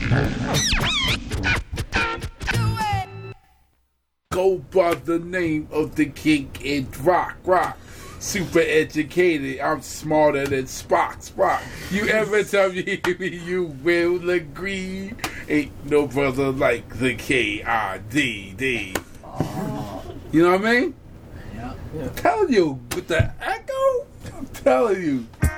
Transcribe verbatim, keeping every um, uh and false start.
Go by the name of the king and rock, rock. Super educated, I'm smarter than Spock, Spock. You ever tell me you will agree? Ain't no brother like the K I D D. You know what I mean? Yeah. I'm telling you, with the echo, I'm telling you.